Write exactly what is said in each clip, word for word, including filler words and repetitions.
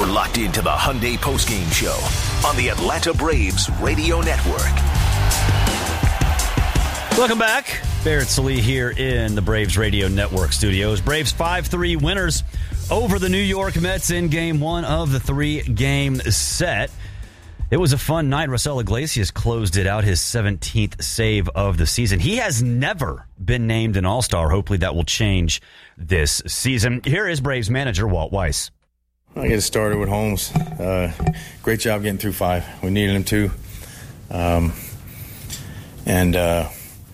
locked into the Hyundai Postgame Show on the Atlanta Braves Radio Network. Welcome back. Barrett Sallee here in the Braves Radio Network studios. Braves five three winners over the New York Mets in game one of the three-game set. It was a fun night. Raisel Iglesias closed it out, his seventeenth save of the season. He has never been named an All-Star. Hopefully that will change this season. Here is Braves manager Walt Weiss. I get started with Holmes. Uh, great job getting through five. We needed him to. Um, and, uh,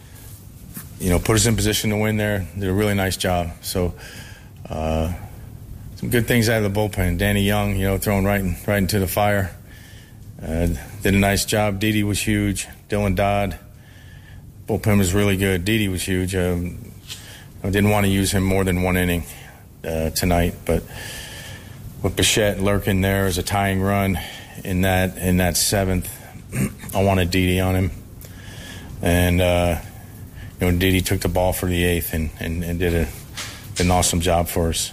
you know, put us in position to win there. Did a really nice job. So, uh, some good things out of the bullpen. Danny Young, you know, throwing right, in, right into the fire. Uh, did a nice job. Didi was huge. Dylan Dodd. Bullpen was really good. Didi was huge. Um, I didn't want to use him more than one inning uh, tonight, but with Bichette lurking there as a tying run in that in that seventh, I wanted Didi on him, and uh, you know, Didi took the ball for the eighth and, and, and did, a, did an awesome job for us.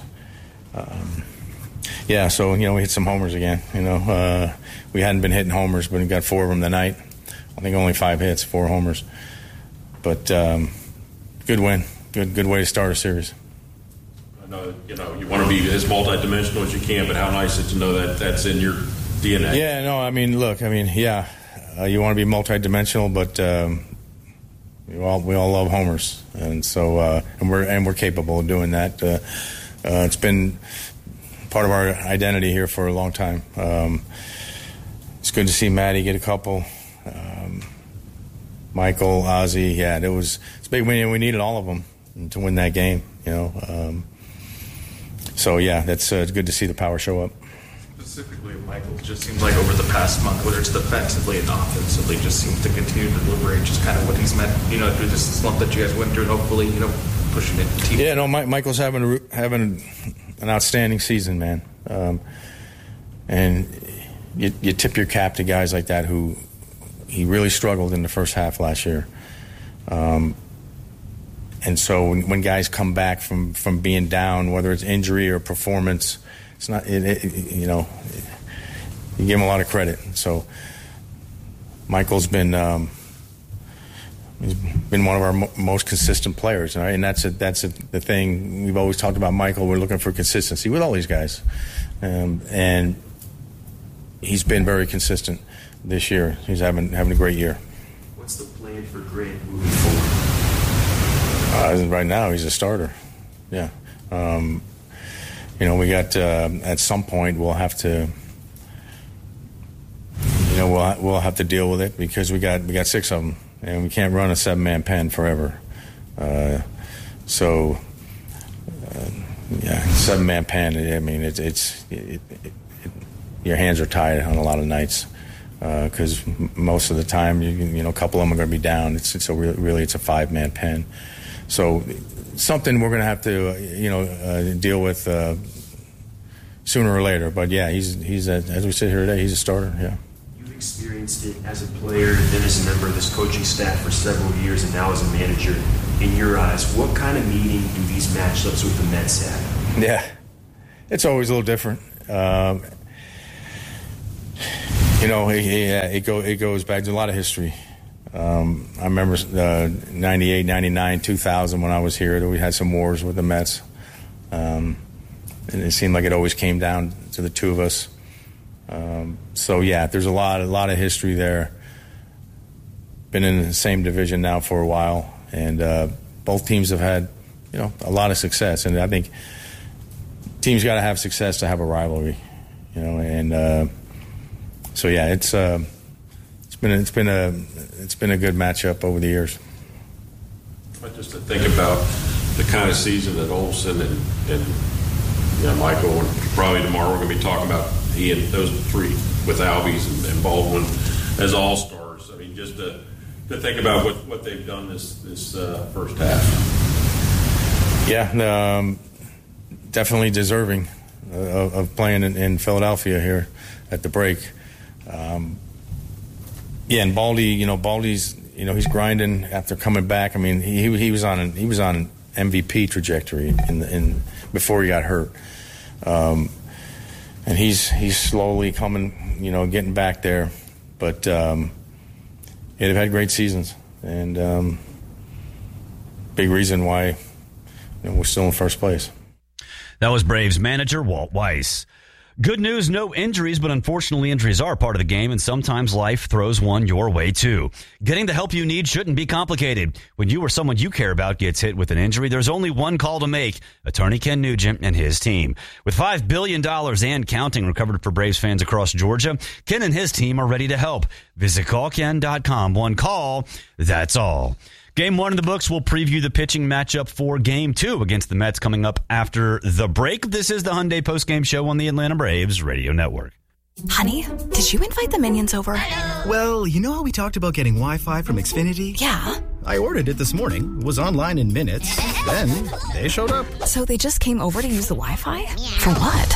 Um, yeah, so you know we hit some homers again. You know, uh, we hadn't been hitting homers, but we got four of them tonight. I think only five hits, four homers, but um, good win. Good, good way to start a series. I know, you know, you want to be as multidimensional as you can, but how nice is it to know that that's in your D N A? Yeah, no, I mean, look, I mean, yeah, uh, you want to be multidimensional, but um, we all we all love homers, and so uh, and we're and we're capable of doing that. Uh, uh, it's been part of our identity here for a long time. Um, it's good to see Matty get a couple. Um, Michael, Ozzie, yeah, it was it's big. We we needed all of them to win that game, you know. Um, so, yeah, that's uh, it's good to see the power show up. Specifically, Michael, it just seems like over the past month, whether it's defensively and offensively, just seems to continue to deliberate just kind of what he's meant, you know, through this slump that you guys went through and hopefully, you know, pushing it. Team. Yeah, no, My, Michael's having a, having an outstanding season, man. Um, and you, you tip your cap to guys like that who he really struggled in the first half last year. Um And so when, when guys come back from, from being down, whether it's injury or performance, it's not, it, it, you know, you give him a lot of credit. So Michael's been um, he's been one of our mo- most consistent players, right? And that's a, that's a, the thing we've always talked about. Michael, we're looking for consistency with all these guys, um, and he's been very consistent this year. He's having having a great year. What's the plan for Grant moving forward? Uh, right now, he's a starter. Yeah. Um, you know, we got, uh, at some point, we'll have to, you know, we'll, we'll have to deal with it because we got, we got six of them and we can't run a seven man pen forever. Uh, so, uh, yeah, seven man pen, I mean, it, it's, it, it, it, your hands are tied on a lot of nights. Because uh, most of the time, you, you know, a couple of them are going to be down. It's, it's a re- really, it's a five man pen. So something we're going to have to, uh, you know, uh, deal with uh, sooner or later. But yeah, he's he's a, as we sit here today, he's a starter. Yeah. You've experienced it as a player, then as a member of this coaching staff for several years, and now as a manager. In your eyes, what kind of meaning do these matchups with the Mets have? Yeah, it's always a little different. Um, you know, it, it, it, go, it goes back to a lot of history. Um, I remember uh, ninety-eight, ninety-nine, two thousand when I was here, that we had some wars with the Mets. Um, and it seemed like it always came down to the two of us. Um, so, yeah, there's a lot, a lot of history there. Been in the same division now for a while. And uh, both teams have had, you know, a lot of success. And I think teams got to have success to have a rivalry, you know. And uh, so, yeah, it's uh, it's been it's been a it's been a good matchup over the years. But just to think about the kind of season that Olson and, and you know, Michael, and probably tomorrow we're going to be talking about he and those three with Albies and, and Baldwin as all stars. I mean, just to. To think about what, what they've done this this uh, first half. Yeah, um, definitely deserving of, of playing in, in Philadelphia here at the break. Um, yeah, and Baldy, you know, Baldy's, you know, he's grinding after coming back. I mean, he he was on an, he was on an M V P trajectory in the, in before he got hurt. Um, and he's he's slowly coming, you know, getting back there. But um, yeah, they've had great seasons, and um, big reason why you know, we're still in first place. That was Braves manager Walt Weiss. Good news, no injuries, but unfortunately injuries are part of the game, and sometimes life throws one your way too. Getting the help you need shouldn't be complicated. When you or someone you care about gets hit with an injury, there's only one call to make. Attorney Ken Nugent and his team. With five billion dollars and counting recovered for Braves fans across Georgia, Ken and his team are ready to help. Visit call ken dot com. One call, that's all. Game one in the books. We'll preview the pitching matchup for game two against the Mets coming up after the break. This is the Hyundai postgame show on the Atlanta Braves Radio Network. Honey, did you invite the minions over? Well, you know how we talked about getting Wi-Fi from Xfinity? Yeah. I ordered it this morning, was online in minutes, then they showed up. So they just came over to use the Wi-Fi? For what?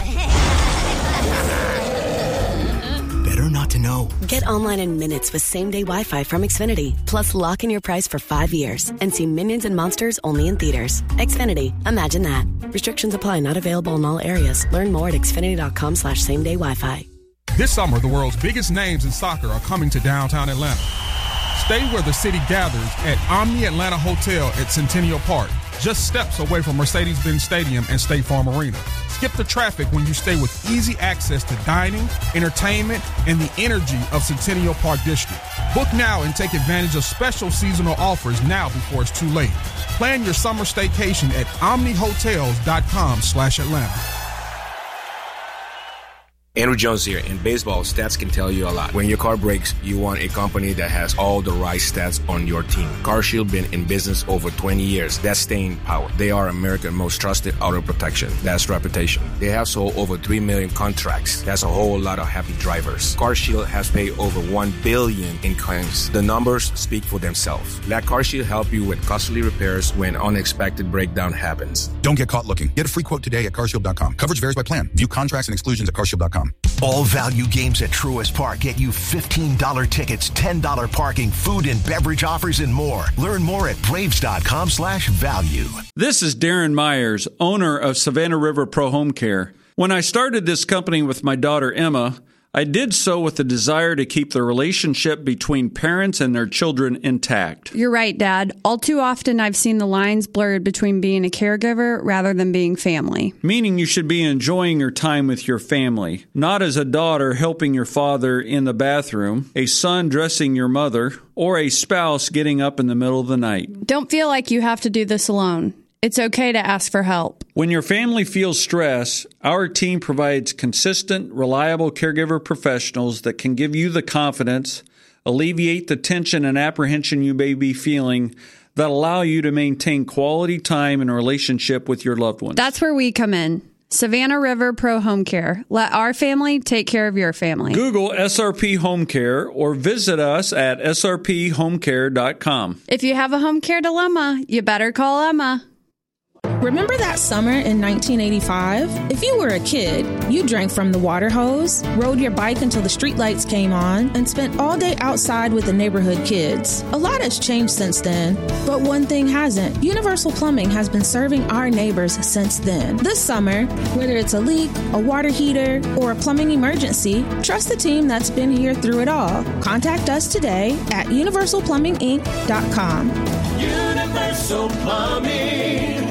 Better not to know. Get online in minutes with same-day Wi-Fi from Xfinity. Plus, lock in your price for five years and see Minions and Monsters only in theaters. Xfinity. Imagine that. Restrictions apply. Not available in all areas. Learn more at xfinity.com slash same-day Wi-Fi. This summer, the world's biggest names in soccer are coming to downtown Atlanta. Stay where the city gathers at Omni Atlanta Hotel at Centennial Park, just steps away from Mercedes-Benz Stadium and State Farm Arena. Skip the traffic when you stay with easy access to dining, entertainment, and the energy of Centennial Park District. Book now and take advantage of special seasonal offers now before it's too late. Plan your summer staycation at omnihotels.com slash Atlanta. Andrew Jones here. In baseball, stats can tell you a lot. When your car breaks, you want a company that has all the right stats on your team. CarShield been in business over twenty years. That's staying power. They are America's most trusted auto protection. That's reputation. They have sold over three million contracts. That's a whole lot of happy drivers. CarShield has paid over one billion dollars in claims. The numbers speak for themselves. Let CarShield help you with costly repairs when unexpected breakdown happens. Don't get caught looking. Get a free quote today at car shield dot com. Coverage varies by plan. View contracts and exclusions at car shield dot com. All value games at Truist Park get you fifteen dollars tickets, ten dollars parking, food and beverage offers, and more. Learn more at braves.com slash value. This is Darren Myers, owner of Savannah River Pro Home Care. When I started this company with my daughter Emma, I did so with the desire to keep the relationship between parents and their children intact. You're right, Dad. All too often I've seen the lines blurred between being a caregiver rather than being family. Meaning you should be enjoying your time with your family, not as a daughter helping your father in the bathroom, a son dressing your mother, or a spouse getting up in the middle of the night. Don't feel like you have to do this alone. It's okay to ask for help. When your family feels stress, our team provides consistent, reliable caregiver professionals that can give you the confidence, alleviate the tension and apprehension you may be feeling, that allow you to maintain quality time and relationship with your loved ones. That's where we come in. Savannah River Pro Home Care. Let our family take care of your family. Google S R P Home Care or visit us at s r p home care dot com. If you have a home care dilemma, you better call Emma. Remember that summer in nineteen eighty-five? If you were a kid, you drank from the water hose, rode your bike until the streetlights came on, and spent all day outside with the neighborhood kids. A lot has changed since then, but one thing hasn't. Universal Plumbing has been serving our neighbors since then. This summer, whether it's a leak, a water heater, or a plumbing emergency, trust the team that's been here through it all. Contact us today at universal plumbing inc dot com. Universal Plumbing.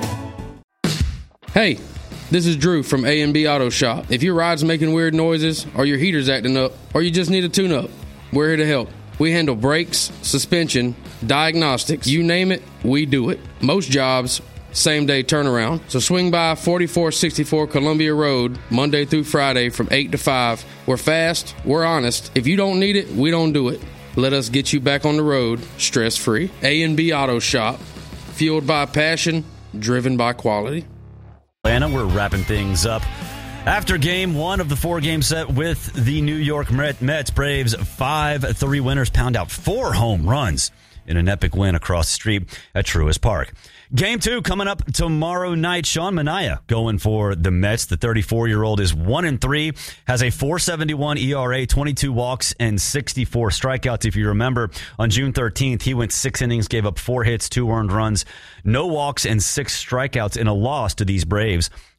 Hey, this is Drew from A and B Auto Shop. If your ride's making weird noises, or your heater's acting up, or you just need a tune-up, we're here to help. We handle brakes, suspension, diagnostics, you name it, we do it. Most jobs, same-day turnaround. So swing by forty-four sixty-four Columbia Road, Monday through Friday from eight to five. We're fast, we're honest. If you don't need it, we don't do it. Let us get you back on the road, stress-free. A and B Auto Shop, fueled by passion, driven by quality. Atlanta, we're wrapping things up. After game one of the four-game set with the New York Mets, Braves five three winners pound out four home runs in an epic win across the street at Truist Park. Game two coming up tomorrow night. Sean Manaea going for the Mets. The thirty-four-year-old is one and three, has a four seventy-one E R A, twenty-two walks, and sixty-four strikeouts. If you remember, on June thirteenth, he went six innings, gave up four hits, two earned runs, no walks, and six strikeouts in a loss to these Braves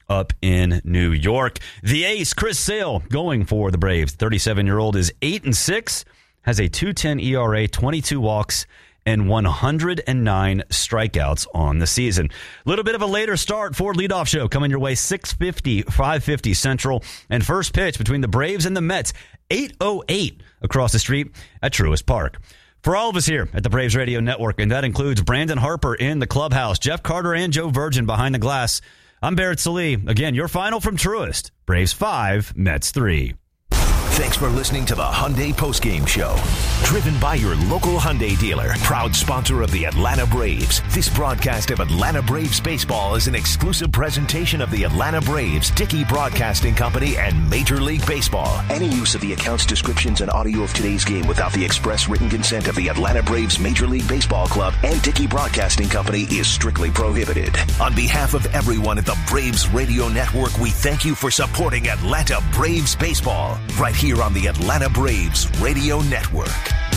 up in New York. The ace, Chris Sale, going for the Braves. thirty-seven-year-old is eight and six, has a two point one oh E R A, twenty-two walks, and one hundred nine strikeouts on the season. A little bit of a later start for leadoff show coming your way, six fifty, five fifty Central. And first pitch between the Braves and the Mets, eight oh eight across the street at Truist Park. For all of us here at the Braves Radio Network, and that includes Brandon Harper in the clubhouse, Jeff Carter and Joe Virgin behind the glass, I'm Barrett Salee. Again, your final from Truist. Braves five, Mets three. Thanks for listening to the Hyundai Postgame Show. Driven by your local Hyundai dealer, proud sponsor of the Atlanta Braves. This broadcast of Atlanta Braves baseball is an exclusive presentation of the Atlanta Braves, Dickey Broadcasting Company, and Major League Baseball. Any use of the accounts, descriptions, and audio of today's game without the express written consent of the Atlanta Braves Major League Baseball Club and Dickey Broadcasting Company is strictly prohibited. On behalf of everyone at the Braves Radio Network, we thank you for supporting Atlanta Braves baseball. Right here on the Atlanta Braves Radio Network.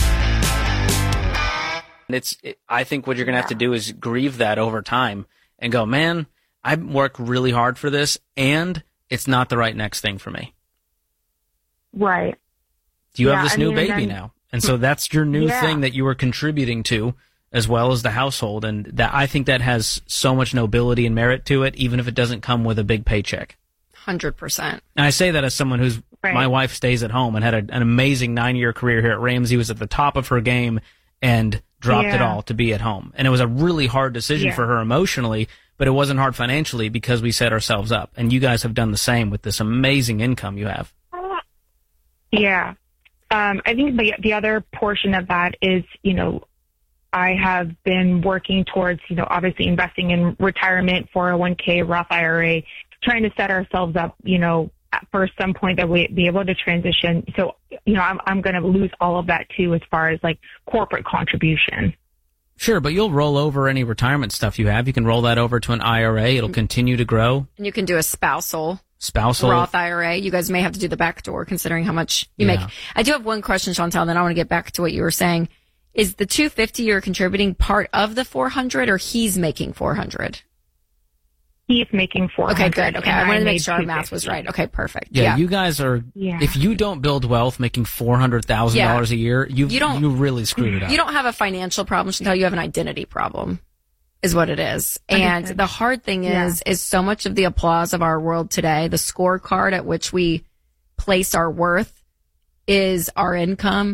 It's. It, I think what you're going to have to do is grieve that over time and go, man, I worked really hard for this, and it's not the right next thing for me. Right. You yeah, have this I new mean, baby then, now, and so that's your new yeah. thing that you were contributing to, as well as the household, and that I think that has so much nobility and merit to it, even if it doesn't come with a big paycheck. one hundred percent. And I say that as someone who's, right. my wife stays at home and had a, an amazing nine-year career here at Ramsey, was at the top of her game and dropped yeah. it all to be at home. And it was a really hard decision yeah. for her emotionally, but it wasn't hard financially because we set ourselves up. And you guys have done the same with this amazing income you have. Yeah. Um, I think the, the other portion of that is, you know, I have been working towards, you know, obviously investing in retirement, four oh one k, Roth I R A, trying to set ourselves up, you know, for some point that we be able to transition. So, you know, I'm, I'm going to lose all of that too, as far as like corporate contribution. Sure, but you'll roll over any retirement stuff you have. You can roll that over to an I R A. It'll continue to grow. And you can do a spousal. Spousal. Roth I R A. You guys may have to do the back door considering how much you Yeah. make. I do have one question, Chantal, then I want to get back to what you were saying. Is the two hundred fifty you're contributing part of the four hundred, or he's making four hundred? He's making four hundred. Okay, good. Okay, I wanted to make sure our math was right. Okay, perfect. Yeah, Yeah. you guys are, Yeah. if you don't build wealth making four hundred thousand dollars Yeah. a year, you've, You don't- you really screwed it up. You don't have a financial problem, Chantal. You have an identity problem, is what it is. And Understood. the hard thing Yeah. is, is so much of the applause of our world today, the scorecard at which we place our worth is our income,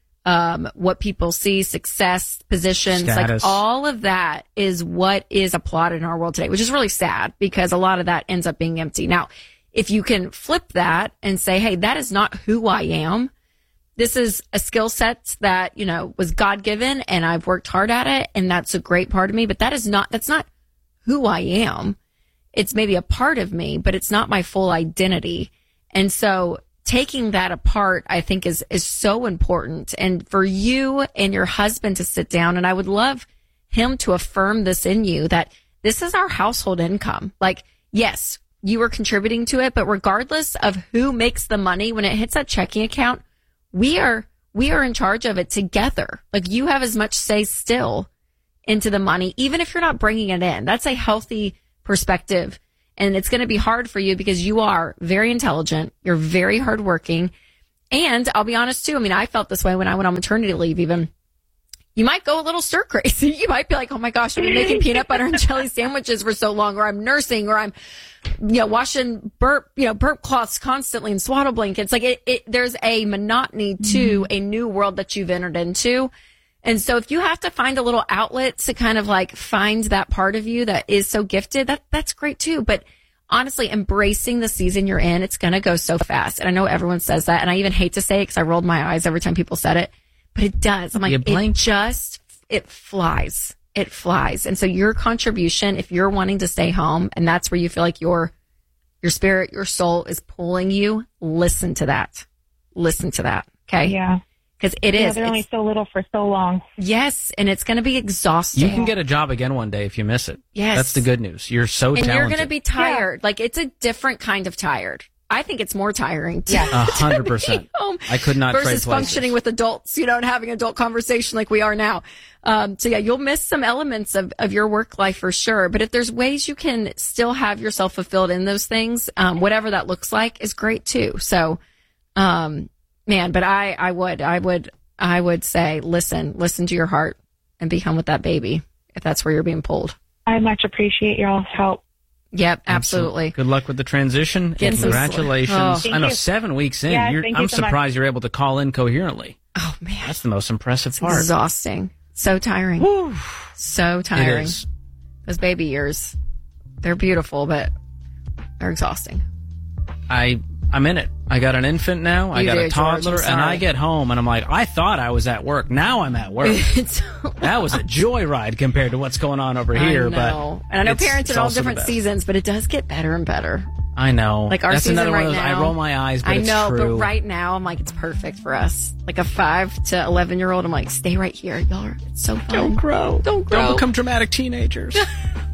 um, what people see, success, positions, Status. like all of that is what is applauded in our world today, which is really sad because a lot of that ends up being empty. Now, if you can flip that and say, hey, that is not who I am. This is a skill set that, you know, was God given and I've worked hard at it. And that's a great part of me, but that is not, that's not who I am. It's maybe a part of me, but it's not my full identity. And so taking that apart, I think is, is so important. And for you and your husband to sit down, and I would love him to affirm this in you, that this is our household income. Like, yes, you are contributing to it, but regardless of who makes the money, when it hits that checking account, we are, we are in charge of it together. Like, you have as much say still into the money, even if you're not bringing it in. That's a healthy perspective. And it's going to be hard for you because you are very intelligent. You're very hardworking. And I'll be honest too. I mean, I felt this way when I went on maternity leave even. You might go a little stir crazy. You might be like, oh my gosh, I've been making peanut butter and jelly sandwiches for so long, or I'm nursing, or I'm, you know, washing burp, you know, burp cloths constantly and swaddle blankets. Like it, it there's a monotony to a new world that you've entered into. And so if you have to find a little outlet to kind of like find that part of you that is so gifted, that that's great too. But honestly, embracing the season you're in, it's going to go so fast. And I know everyone says that. And I even hate to say it because I rolled my eyes every time people said it, but it does. I'm like, it just, it flies. It flies. And so your contribution, if you're wanting to stay home and that's where you feel like your, your spirit, your soul is pulling you, listen to that. Listen to that. Okay. Yeah. Because it yeah, is. They're only so little for so long. Yes, and it's going to be exhausting. You can get a job again one day if you miss it. Yes. That's the good news. You're so and talented. you're going to be tired. Yeah. Like, it's a different kind of tired. I think it's more tiring. To, A hundred percent. home I could not trade versus places. functioning with adults, you know, and having an adult conversation like we are now. Um, so yeah, you'll miss some elements of, of your work life for sure. But if there's ways you can still have yourself fulfilled in those things, um, whatever that looks like is great too. So, um, man, but I, I would, I would, I would say, listen, listen to your heart and be home with that baby if that's where you're being pulled. I much appreciate y'all's help. Yep, absolutely. Good luck with the transition. Get and some congratulations. sleep. Oh. I know Thank you. seven weeks in. Yeah, you're, thank you I'm so much. surprised you're able to call in coherently. Oh, man. That's the most impressive It's part. exhausting. So tiring. So tiring. It is. Those baby years, they're beautiful, but they're exhausting. I, I'm in it. I got an infant now. I You got do, a George. toddler, I'm and I sorry. get home and I'm like, I thought I was at work. Now I'm at work. That was a joyride compared to what's going on over here. I know. But and I know it's- parents it's in all also the different best. seasons, but it does get better and better. I know. Like our That's season another right one of those, now. I roll my eyes, but I it's know, true. but right now I'm like, it's perfect for us. Like a five to eleven year old, I'm like, stay right here, y'all. Are, it's so fun. Don't grow. Don't grow. Don't become dramatic teenagers.